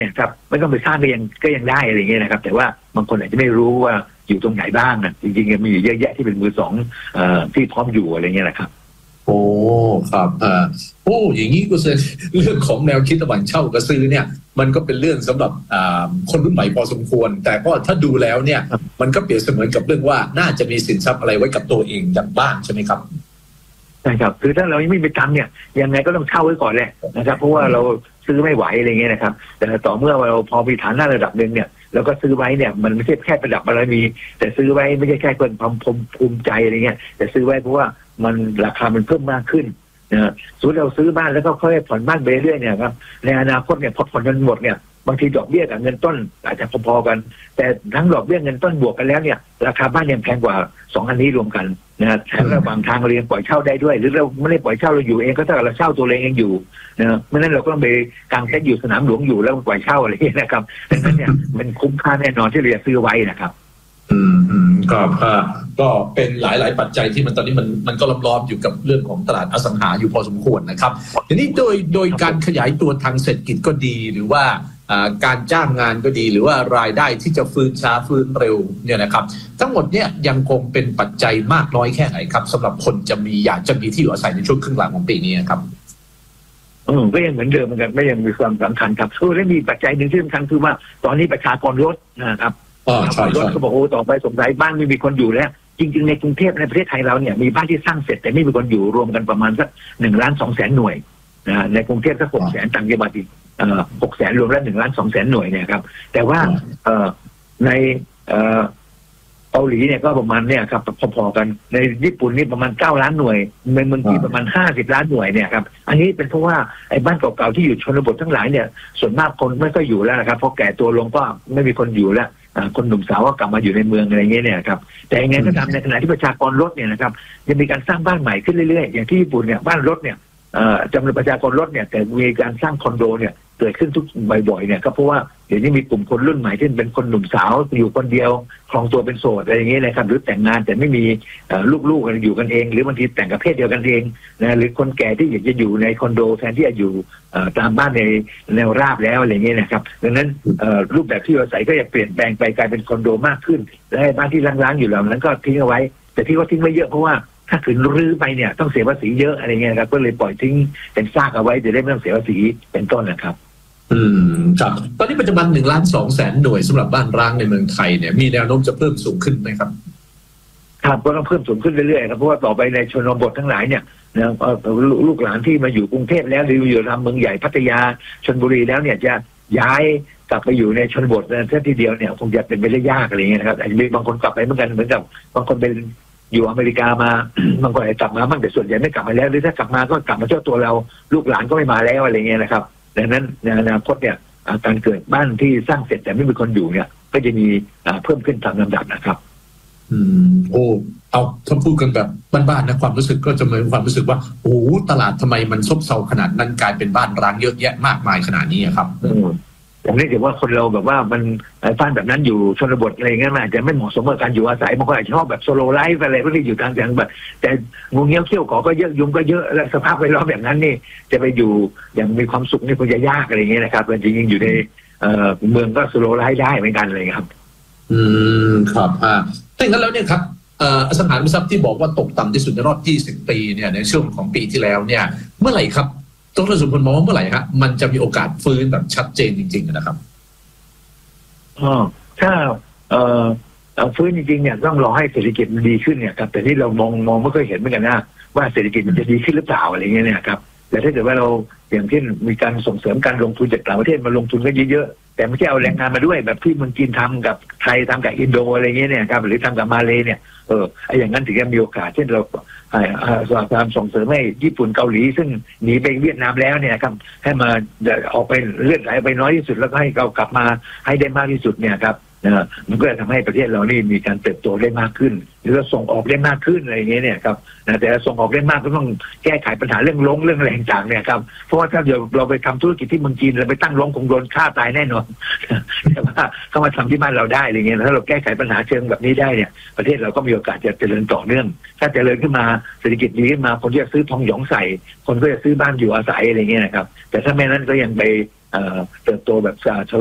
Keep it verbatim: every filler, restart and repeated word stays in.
เนี่ยครับไม่ต้องไปสร้างก็ยังก็ยังได้อะไรเงี้ยนะครับแต่ว่าบางคนอาจจะไม่รู้ว่าอยู่ตรงไหนบ้างนะจริงๆมีอยู่เยอะแยะที่เป็นมือสองเอ่อที่พร้อมอยู่อะไรเงี้ยนะครับโอ้ครับอ่าโอ้อย่างนี้ก็แสดงเรื่องของแนวคิดระหว่างเช่ากับซื้อเนี่ยมันก็เป็นเรื่องสำหรับอ่าคนรุ่นใหม่พอสมควรแต่ก็ถ้าดูแล้วเนี่ยมันก็เปรียบเสมือนกับเรื่องว่าน่าจะมีสินทรัพย์อะไรไว้กับตัวเองอย่างบ้านใช่ไหมครับใช่ครับคือถ้าเรายังไม่ไปทำเนี่ยยังไงก็ต้องเช่าไว้ก่อนแหละนะครับเพราะว่าเราซื้อไม่ไหวอะไรเงี้ยนะครับแต่ต่อเมื่อเราพอมีฐานะระดับหนึ่งเนี่ยเราก็ซื้อไว้เนี่ยมันไม่ใช่แค่ประดับอะไรมีแต่ซื้อไว้ไม่ใช่แค่เพื่อความภูมิใจอะไรเงี้ยแต่ซื้อไว้เพราะว่ามันราคามันเพิ่มมากขึ้นนะสมมติเราซื้อบ้านแล้วก็ค่อยผ่อนบ้านไปเรื่อยเนี่ยครับในอนาคตเนี่ยพอผ่อนจนหมดเนี่ยบางทีดอกเบี้ยกับเงินต้นอาจจะพอๆกันแต่ทั้งดอกเบี้ยเงินต้นบวกกันแล้วเนี่ยราคาบ้านยังแพงกว่าสองอันนี้รวมกันนะแถมระหว่างทางเรายังปล่อยเช่าได้ด้วยหรือเราไม่ได้ปล่อยเช่าเราอยู่เองก็ถ้าเราเช่าตัวเองเองอยู่นะไม่นั้นเราก็ต้องไปกางเต็นท์อยู่สนามหลวงอยู่แล้วปล่อยเช่าอะไรอย่างนี้นะครับดังนั้นเนี่ยมันคุ้มค่าแน่นอนที่เราจะซื้อไว้นะครับอืมอืมก็ก็เป็นหลายหลายปัจจัยที่มันตอนนี้มันมันก็ล้อมๆอยู่กับเรื่องของตลาดอสังหาอยู่พอสมควรนะครับทีนี้โดยโดยการขยายตัวทางเศรษฐกิจก็ดีหรือว่าการจ้างงานก็ดีหรือว่ารายได้ที่จะฟื้นช้าฟื้นเร็วเนี่ยนะครับทั้งหมดเนี่ยยังคงเป็นปัจจัยมากน้อยแค่ไหนครับสำหรับคนจะมีอยากจะมีที่อยู่อาศัยในช่วงครึ่งหลังของปีนี้ครับอืมก็ยังเหมือนเดิมเหมือนกันไม่ยังมีความสำคัญครับคือและมีปัจจัยหนึ่งที่สำคัญคือว่าตอนนี้ประชากรลดนะครับรถก็บอกโอ้ต่อไปสงสัยบ้านไม่มีคนอยู่แล้วจริงๆในกรุงเทพในประเทศไทยเราเนี่ยมีบ้านที่สร้างเสร็จแต่ไม่มีคนอยู่รวมกันประมาณสักหนึ่งล้านสองแสนหน่วยนะในกรุงเทพสักหกแสนต่างจังหวัดอีกเอ่อหกแสนรวมแล้วหนึ่งล้านสองแสนหน่วยเนี่ยครับแต่ว่าเอ่อในเอ่อเกาหลีเนี่ยก็ประมาณเนี่ยครับพอๆกันในญี่ปุ่นนี่ประมาณเก้าล้านหน่วยในเมืองจีนประมาณห้าสิบล้านหน่วยเนี่ยครับอันนี้เป็นเพราะว่าไอ้บ้านเก่าๆที่อยู่ชนบททั้งหลายเนี่ยส่วนมากคนไม่ก็อยู่แล้วนะครับเพราะแก่ตัวลงก็ไม่มีคนอยู่แล้วคนหนุ่มสาวก็กลับมาอยู่ในเมืองอะไรเงี้ยเนี่ยครับแต่ยังไงก็ตามในขณะที่ประชากรลดเนี่ยนะครับยังมีการสร้างบ้านใหม่ขึ้นเรื่อยๆอย่างที่ญี่ปุ่นเนี่ยบ้านลดเนี่ยจำนวนประชากรลดเนี่ยแต่มีการสร้างคอนโดเนี่ยเกิดขึ้นทุกบ่อยๆเนี่ยก็เพราะว่าเดี๋ยวนี้มีกลุ่มคนรุ่นใหม่ที่เป็นคนหนุ่มสาวอยู่คนเดียวครองตัวเป็นโสดอะไรอย่างเงี้ยนะครับหรือแต่งงานแต่ไม่มีลูกๆกันอยู่กันเองหรือบางทีแต่งกับเพศเดียวกันเองนะหรือคนแก่ที่อยากจะอยู่ในคอนโดแทนที่จะอยู่ตามบ้านในแนวราบแล้วอะไรเงี้ยนะครับดังนั้นรูปแบบที่เราใส่ก็จะเปลี่ยนแปลงไปกลายเป็นคอนโดมากขึ้นและบ้านที่ล้างๆอยู่เหล่านั้นก็ทิ้งเอาไว้แต่ที่เขาทิ้งไว้เยอะเพราะว่าถ้าขืนรื้อไปเนี่ยต้องเสียภาษีเยอะอะไรเงี้ยครับก็เลยปล่อยทิ้งเป็นซากเอาไว้จะได้ไม่ต้องเสียภาษีเป็นต้นนะครับอืมครับตอนนี้ปัจจุบันหนึ่งล้านสองแสนหน่วยสำหรับบ้านร้างในเมืองไทยเนี่ยมีแนวโน้มจะเพิ่มสูงขึ้นไหมครับครับก็ต้องเพิ่มสูงขึ้นเรื่อยๆครับเพราะว่าต่อไปในชนบททั้งหลายเนี่ยนะลูกหลานที่มาอยู่กรุงเทพแล้วหรืออยู่ทำเมืองใหญ่พัทยาชลบุรีแล้วเนี่ยจะย้ายกลับไปอยู่ในชนบทแค่ทีเดียวเนี่ยคงจะเป็นไปได้ยากอะไรเงี้ยนะครับอาจจะมีบางคนกลับไปเหมือนกันเหมือนกับบางคนเป็นอยู่อเมริกามาบางคนกลับมาบ้างแต่ส่วนใหญ่ไม่กลับมาแล้วหรือถ้ากลับมาก็กลับมาเจ้าตัวเราลูกหลานก็ไม่มาแล้วอะไรเงี้ยนะครับดังนั้นในอนาคตเนี่ยการเกิดบ้านที่สร้างเสร็จแต่ไม่มีคนอยู่เนี่ยก็จะมีเพิ่มขึ้นตามลำดับนะครับอืมโอ้เอาถ้าพูดกันแบบบ้านๆนะความรู้สึกก็จะเหมือนความรู้สึกว่าโอ้ตลาดทำไมมันซบเซาขนาดนั้นกลายเป็นบ้านร้างเยอะแยะมากมายขนาดนี้ครับผมนี่ถือว่าคนเราแบบว่ามันบ้านแบบนั้นอยู่ชนบทอะไรเงี้ยมันอาจจะไม่เหมาะสมกับการอยู่อาศัยบางคนอาจจะชอบแบบโซโลไลฟ์อะไรพวกที่อยู่ทางจังหวัดแต่งูเงี้ยวเขี้ยวขอก็เยอะยุงก็เยอะและสภาพแวดล้อมแบบนั้นนี่จะไปอยู่อย่างมีความสุขนี่คงจะยากอะไรเงี้ยนะครับจริงๆอยู่ในเมืองก็โซโลไลฟ์ได้เหมือนกันเลยครับอืมครับอ่าถ้าอย่างนั้นแล้วเนี่ยครับอสังหาริมทรัพย์ที่บอกว่าตกต่ำที่สุดในรอบยี่สิบปีเนี่ยในช่วงของปีที่แล้วเนี่ยเมื่อไหร่ครับดร.สุพลมองว่าเมื่อไหร่ฮะมันจะมีโอกาสฟื้นแบบชัดเจนจริงๆนะครับอ๋อถ้าเอ่อฟื้นจริงๆเนี่ยต้องรอให้เศรษฐกิจมันดีขึ้นเนี่ยครับแต่ที่เรามองมองไม่เคยเห็นเหมือนกันนะว่าเศรษฐกิจมันจะดีขึ้นหรือเปล่าอะไรเงี้ยเนี่ยครับแต่ถ้าเกิดว่าเราอย่างเช่นมีการส่งเสริมการลงทุนจากต่างประเทศมาลงทุนก็เยอะๆแต่ไม่ใช่เอาแรงงานมาด้วยแบบที่เมืองจีนทำกับไทยทำกับอินโดอะไรเงี้ยเนี่ยครับหรือทำกับมาเลเนี่ยเออไอ้อย่างนั้นถึงจะมีโอกาสเช่นเราพยายามส่งเสริมให้ญี่ปุ่นเกาหลีซึ่งหนีไปเวียดนามแล้วเนี่ยครับให้มาออกไปเลือดไหลไปน้อยที่สุดแล้วก็ให้เรากลับมาให้ได้มากที่สุดเนี่ยครับนะมันก็จะทำให้ประเทศเรานี่มีการเติบโตได้มากขึ้นหรือเราส่งออกได้มากขึ้นอะไรอย่างเงี้ยเนี่ยครับนะแต่ส่งออกได้มากก็ต้องแก้ไขปัญหาเรื่องล้งเรื่องอะไรต่างๆเนี่ยครับเพราะว่าถ้าเดี๋ยวเราไปทำธุรกิจที่เมืองจีนเราไปตั้งล้งคงโดนฆ่าตายแน่นอนแต่ว่าเข้ามาทำที่บ้านเราได้อะไรเงี้ยถ้าเราแก้ไขปัญหาเชิงแบบนี้ได้เนี่ยประเทศเราก็มีโอกาสจะเจริญต่อเนื่องถ้าเจริญขึ้นมาเศรษฐกิจดีขึ้นมาคนที่จะซื้อทองหยองใส่คนก็จะซื้อบ้านอยู่อาศัยอะไรเงี้ยนะครับแต่ถ้าแม้นั้นก็ยังไปเติบโตแบบ